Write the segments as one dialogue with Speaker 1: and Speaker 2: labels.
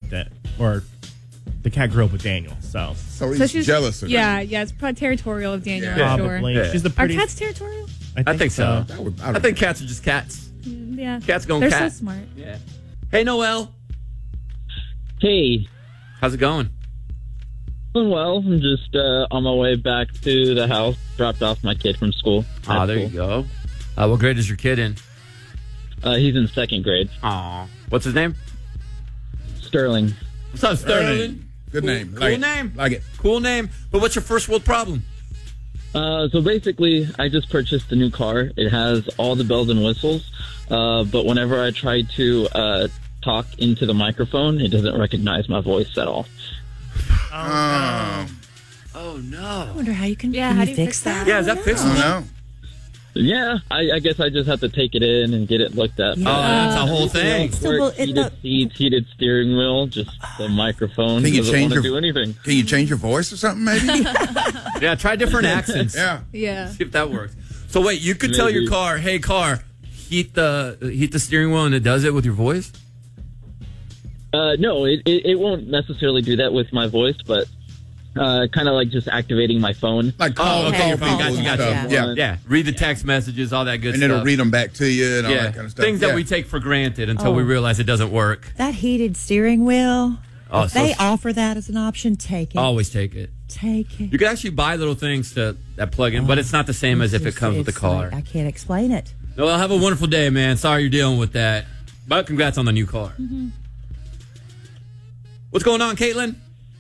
Speaker 1: liked it, or the cat grew up with Daniel. So
Speaker 2: he's
Speaker 3: she's
Speaker 2: jealous of her.
Speaker 3: Yeah, it's probably territorial of Daniel.
Speaker 2: Yeah.
Speaker 3: I'm sure.
Speaker 1: probably.
Speaker 4: Yeah.
Speaker 1: She's the
Speaker 3: Are
Speaker 1: prettiest.
Speaker 3: cats territorial?
Speaker 4: I think so.
Speaker 2: I
Speaker 4: I think cats are just cats.
Speaker 3: Yeah.
Speaker 4: Cats going
Speaker 3: They're
Speaker 4: cat.
Speaker 3: so smart.
Speaker 4: Yeah. Hey, Noel.
Speaker 5: Hey,
Speaker 4: How's it going?
Speaker 5: doing well. I'm just on my way back to the house. Dropped off my kid from school.
Speaker 4: Ah, there you go. What grade is your kid in?
Speaker 5: He's in second grade.
Speaker 4: Aw. What's his name?
Speaker 5: Sterling.
Speaker 4: What's up, Sterling?
Speaker 2: Good name.
Speaker 4: Cool name.
Speaker 2: Like it.
Speaker 4: Cool name. But what's your first world problem?
Speaker 5: So basically, I just purchased a new car. It has all the bells and whistles, but whenever I try to talk into the microphone, it doesn't recognize my voice at all.
Speaker 4: Oh, no.
Speaker 6: I wonder how you can,
Speaker 3: Yeah,
Speaker 6: can
Speaker 3: how
Speaker 6: you
Speaker 3: do you
Speaker 6: fix
Speaker 3: fix
Speaker 6: that?
Speaker 3: that?
Speaker 4: Yeah, is that fixable?
Speaker 2: No.
Speaker 5: Yeah, I guess I just have to take it in and get it looked at.
Speaker 6: Yeah.
Speaker 4: Oh, that's a whole thing.
Speaker 6: Still,
Speaker 5: Work, heated seats, heated steering wheel, just the microphone.
Speaker 2: Can you
Speaker 5: doesn't
Speaker 2: change
Speaker 5: want to
Speaker 2: your-
Speaker 5: do anything?
Speaker 2: Can you change your voice or something, maybe?
Speaker 4: Yeah, try different accents.
Speaker 2: Yeah.
Speaker 3: Yeah.
Speaker 4: See if that works. So wait, you could tell
Speaker 5: Maybe.
Speaker 4: your car, "Hey, car, heat the steering wheel," and it does it with your voice.
Speaker 5: No, it won't necessarily do that with my voice, but kind of like just activating my phone.
Speaker 2: Like call,
Speaker 4: okay,
Speaker 2: call
Speaker 4: you're
Speaker 2: people
Speaker 4: fine. Gotcha,
Speaker 2: and
Speaker 4: gotcha.
Speaker 2: stuff.
Speaker 5: Yeah.
Speaker 2: Yeah.
Speaker 4: Yeah, read the text messages, all that good
Speaker 2: And
Speaker 4: stuff.
Speaker 2: it'll read them back to you and all
Speaker 4: yeah,
Speaker 2: that kind of stuff.
Speaker 4: things that
Speaker 2: Yeah.
Speaker 4: we take for granted until we realize it doesn't work.
Speaker 6: That heated steering wheel,
Speaker 4: Oh,
Speaker 6: if
Speaker 4: so
Speaker 6: they offer that as an option, take it.
Speaker 4: always take it.
Speaker 6: Take it.
Speaker 4: You can actually buy little things that plug in, but it's not the same as if it comes with the
Speaker 6: It's
Speaker 4: car.
Speaker 6: like, I can't explain it.
Speaker 4: Well, have a wonderful day, man. Sorry you're dealing with that. But congrats on the new car.
Speaker 3: Mm-hmm.
Speaker 4: What's going on, Caitlin?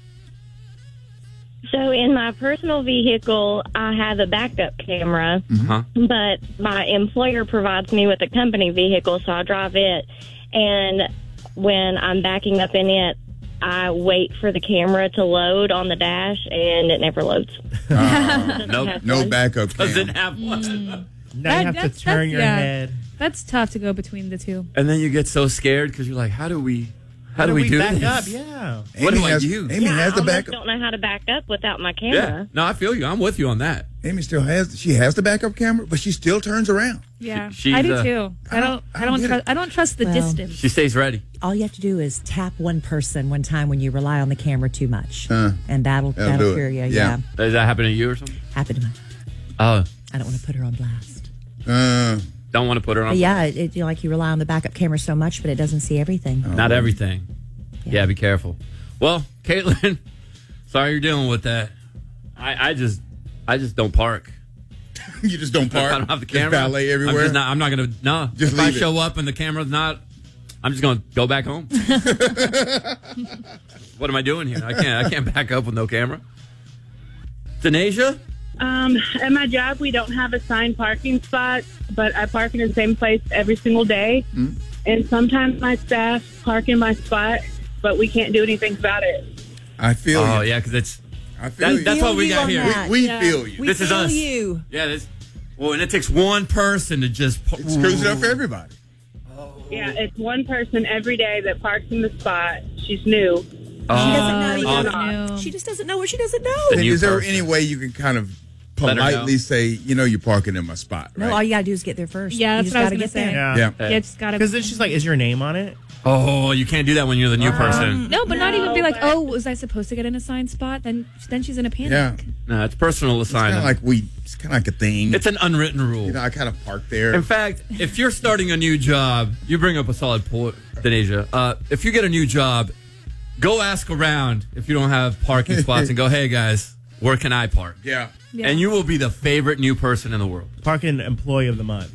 Speaker 7: So in my personal vehicle, I have a backup camera,
Speaker 4: Huh?
Speaker 7: but my employer provides me with a company vehicle, so I drive it. And when I'm backing up in it, I wait for the camera to load on the dash, and it never loads.
Speaker 4: Nope.
Speaker 2: No backup
Speaker 4: Doesn't
Speaker 2: cam.
Speaker 4: have one.
Speaker 1: Now you have to
Speaker 3: That's-
Speaker 1: turn your
Speaker 3: yeah.
Speaker 1: head.
Speaker 3: That's tough to go between the two.
Speaker 4: And then you get so scared because you're like, how do we do
Speaker 1: back
Speaker 4: this?
Speaker 1: up? Yeah.
Speaker 4: What do I
Speaker 2: has,
Speaker 4: use?
Speaker 2: Amy has the
Speaker 7: I almost
Speaker 2: backup.
Speaker 7: don't know how to back up without my
Speaker 4: Yeah.
Speaker 7: camera.
Speaker 4: No, I feel you. I'm with you on that.
Speaker 2: Amy still has the backup camera, but she still turns around.
Speaker 3: Yeah,
Speaker 4: she's,
Speaker 3: I do too.
Speaker 2: I don't get it.
Speaker 3: I don't trust the
Speaker 6: Well,
Speaker 3: distance.
Speaker 4: She stays ready.
Speaker 6: All you have to do is tap one person one time when you rely on the camera too much, and that'll
Speaker 2: that'll do it.
Speaker 6: cure you.
Speaker 2: Yeah.
Speaker 4: Does that happen to you or something?
Speaker 6: Happened to me.
Speaker 4: Oh,
Speaker 6: I don't want to put her on blast.
Speaker 4: don't want to put her on.
Speaker 6: But yeah, like you rely on the backup camera so much, but it doesn't see everything.
Speaker 4: Not everything. Yeah, be careful. Well, Caitlin, sorry you're dealing with that. I just don't park.
Speaker 2: You just don't park.
Speaker 4: I don't have the
Speaker 2: Just
Speaker 4: camera.
Speaker 2: valet everywhere.
Speaker 4: I'm not gonna. No.
Speaker 2: Just
Speaker 4: if I
Speaker 2: leave it.
Speaker 4: show up and the camera's not, I'm just gonna go back home. What am I doing here? I can't back up with no camera. Denasia?
Speaker 8: At my job, we don't have assigned parking spots, but I park in the same place every single day. And sometimes my staff park in my spot, but we can't do anything about it.
Speaker 2: I feel
Speaker 4: Oh
Speaker 2: you.
Speaker 4: yeah, because it's
Speaker 2: I feel you.
Speaker 4: that's what we
Speaker 6: you
Speaker 4: got
Speaker 6: on
Speaker 4: here.
Speaker 6: that.
Speaker 2: We feel you.
Speaker 6: We
Speaker 4: This is
Speaker 6: feel
Speaker 4: us.
Speaker 6: you.
Speaker 4: Yeah, well, and it takes one person to just.
Speaker 2: It screws it up for everybody.
Speaker 8: Yeah, it's one person every day that parks in the spot. She's new.
Speaker 6: She doesn't know.
Speaker 3: no.
Speaker 6: She just doesn't know what she doesn't know.
Speaker 4: The
Speaker 2: And
Speaker 4: new
Speaker 2: is there
Speaker 4: person.
Speaker 2: any way you can kind of
Speaker 4: Let her know.
Speaker 2: politely say, you're parking in my spot,
Speaker 6: No,
Speaker 2: right?
Speaker 6: all you gotta do is get there first.
Speaker 3: Yeah,
Speaker 6: You
Speaker 3: that's
Speaker 6: just
Speaker 3: what I was
Speaker 6: gotta
Speaker 3: gonna
Speaker 6: get
Speaker 3: say.
Speaker 6: there.
Speaker 2: Yeah.
Speaker 3: Yeah, it's gotta.
Speaker 1: Because then she's like, "Is your name on it?"
Speaker 4: Oh, you can't do that when you're the new person.
Speaker 3: No, but not even be like,
Speaker 8: but-
Speaker 3: "Oh, was I supposed to get an assigned spot?" Then she's in a panic.
Speaker 2: Yeah.
Speaker 4: No, it's personal
Speaker 2: It's kind
Speaker 4: assignment.
Speaker 2: of like a thing.
Speaker 4: It's an unwritten rule.
Speaker 2: I kind of park there.
Speaker 4: In fact, if you're starting a new job, you bring up a solid point, Denasia. If you get a new job, go ask around if you don't have parking spots and go, "Hey guys, where can I park?"
Speaker 2: Yeah.
Speaker 3: Yeah.
Speaker 4: And you will be the favorite new person in the world.
Speaker 1: Parking employee of the month.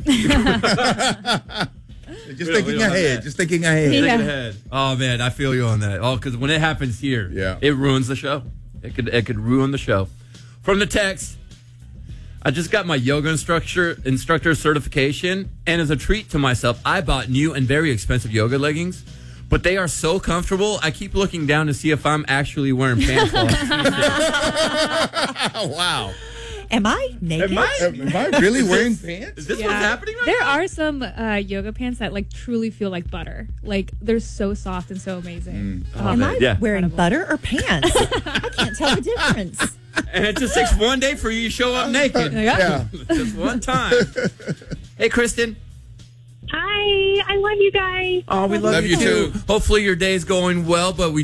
Speaker 2: Just
Speaker 4: We
Speaker 2: thinking
Speaker 4: don't have
Speaker 2: ahead.
Speaker 4: that.
Speaker 2: Just thinking ahead.
Speaker 3: Yeah.
Speaker 4: Think ahead. Oh man, I feel you on that. Oh, because when it happens here,
Speaker 2: Yeah.
Speaker 4: it ruins the show. It could ruin the show. From the text, I just got my yoga instructor certification, and as a treat to myself, I bought new and very expensive yoga leggings. But they are so comfortable, I keep looking down to see if I'm actually wearing pants.
Speaker 2: Oh, wow.
Speaker 6: Am I naked?
Speaker 2: Am I really wearing pants?
Speaker 4: Is this
Speaker 3: Yeah.
Speaker 4: what's happening right
Speaker 3: There
Speaker 4: now?
Speaker 3: are some yoga pants that like truly feel like butter. Like they're so soft and so amazing. Oh,
Speaker 6: Am I
Speaker 4: Yeah.
Speaker 6: wearing butter or pants? I can't tell the difference.
Speaker 4: And it just takes one day for you to show up naked.
Speaker 2: Yeah.
Speaker 4: Just one time. Hey, Kristen.
Speaker 8: Hi, I love you guys.
Speaker 4: Oh, we love
Speaker 2: Love
Speaker 4: you
Speaker 2: you
Speaker 4: too.
Speaker 2: too.
Speaker 4: Hopefully your day's going well, but we